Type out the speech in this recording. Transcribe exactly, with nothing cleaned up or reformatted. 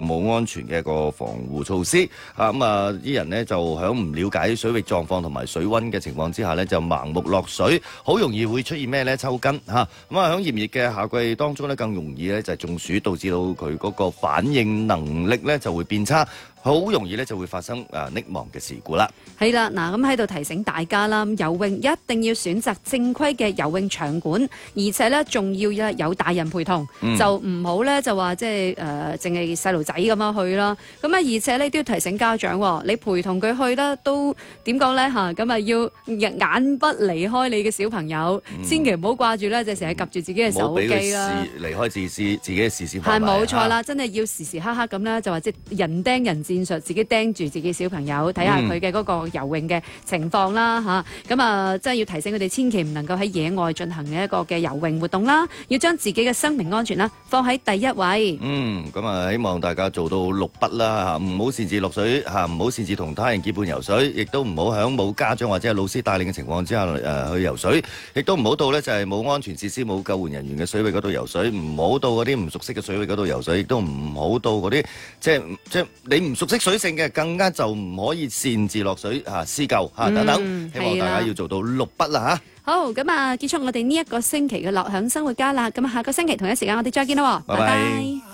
冇安全嘅一個防護措施啊。咁啊，啲人呢，就喺唔了解水域狀況同埋水溫嘅情況之下呢，就盲目落水，好容易會出現咩呢？抽筋嚇。咁啊，喺炎熱嘅夏季當中呢，更容易呢就係中暑，導致到佢嗰個反應能力呢就會變差。好容易咧就會發生誒溺亡嘅事故啦。 係啦，嗱咁喺度提醒大家啦，游泳一定要選擇正規嘅游泳場館，而且咧仲要有大人陪同，嗯、就唔好咧就話即係誒淨係細路仔咁樣去啦。咁啊，而且咧都要提醒家長，你陪同佢去咧都點講咧嚇？咁啊要眼不離開你嘅小朋友，嗯、千祈唔好掛住咧就成日及住自己嘅手機啦。 離開自視自己嘅視線範圍。係冇錯啦，真係要時時刻刻咁咧就話即係人盯人戰術，自己盯住自己小朋友，睇下佢嘅嗰個游泳嘅情況啦嚇。咁啊，真係要提醒佢哋，千祈唔能夠喺野外進行嘅一個嘅游泳活動啦。要將自己嘅生命安全啦放喺第一位。 嗯，咁啊，希望大家做到六不啦嚇，唔好擅自落水嚇，唔好擅自同他人結伴游水，亦都唔好喺冇家長或者係老師帶領嘅情況之下誒去游水，亦都唔好到咧就係冇安全設施、冇救援人員嘅水域嗰度游水，唔好到嗰啲唔熟悉嘅水域嗰度游水，亦都唔好到嗰啲即係即係你唔熟悉水性嘅，更加就唔可以擅自落水嚇施救嚇等等。 嗯、 希望大家要做到六不啦嚇。 好，咁啊，結束我哋呢一個星期嘅樂享生活家啦。咁啊，下個星期同一時間我哋再見啦。拜拜。